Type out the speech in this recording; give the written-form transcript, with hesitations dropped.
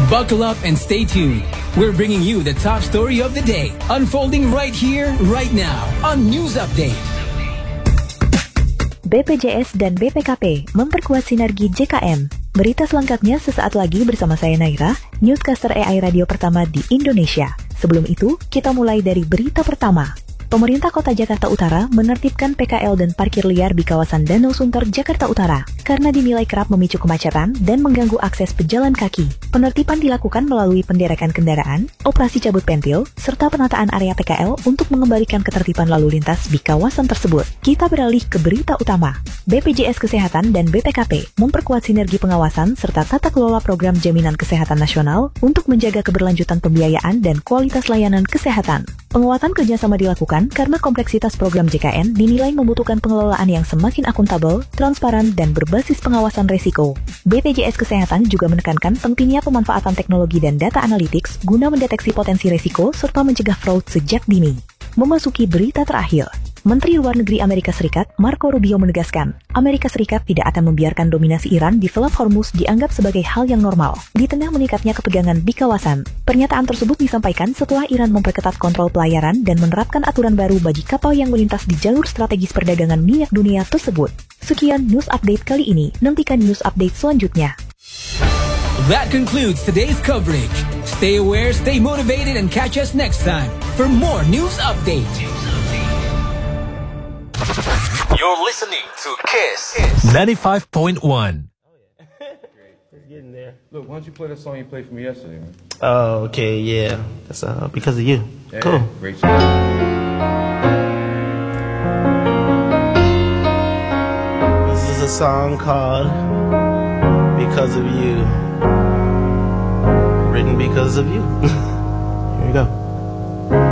Buckle up and stay tuned. We're bringing you the top story of the day, unfolding right here, right now, on News Update. BPJS dan BPKP memperkuat sinergi JKM. Berita selengkapnya sesaat lagi bersama saya Naira, newscaster AI radio pertama di Indonesia. Sebelum itu, kita mulai dari berita pertama. Pemerintah Kota Jakarta Utara menertibkan PKL dan parkir liar di kawasan Danau Sunter, Jakarta Utara karena dinilai kerap memicu kemacetan dan mengganggu akses pejalan kaki. Penertiban dilakukan melalui penderakan kendaraan, operasi cabut pentil, serta penataan area PKL untuk mengembalikan ketertiban lalu lintas di kawasan tersebut. Kita beralih ke berita utama. BPJS Kesehatan dan BPKP memperkuat sinergi pengawasan serta tata kelola program jaminan kesehatan nasional untuk menjaga keberlanjutan pembiayaan dan kualitas layanan kesehatan. Penguatan kerjasama dilakukan karena kompleksitas program JKN dinilai membutuhkan pengelolaan yang semakin akuntabel, transparan, dan berbasis pengawasan risiko. BPJS Kesehatan juga menekankan pentingnya pemanfaatan teknologi dan data analytics guna mendeteksi potensi risiko serta mencegah fraud sejak dini. Memasuki berita terakhir. Menteri Luar Negeri Amerika Serikat, Marco Rubio menegaskan, Amerika Serikat tidak akan membiarkan dominasi Iran di Selat Hormuz dianggap sebagai hal yang normal, di tengah meningkatnya ketegangan di kawasan. Pernyataan tersebut disampaikan setelah Iran memperketat kontrol pelayaran dan menerapkan aturan baru bagi kapal yang melintas di jalur strategis perdagangan minyak dunia tersebut. Sekian News Update kali ini, nantikan News Update selanjutnya. That concludes today's coverage. Stay aware, stay motivated, and catch us next time for more News Update. You're listening to Kiss 95.1. It's getting there. Look, why don't you play that song you played for me yesterday, man? Oh, okay, yeah. That's because of you. Yeah, cool. Great song. This is a song called Because of You. Written because of you. Here you go.